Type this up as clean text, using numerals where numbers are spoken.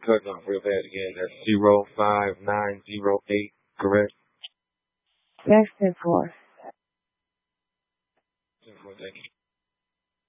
cutting off real bad again. That's 05908, correct? Yes, 10-4. 10-4, thank you.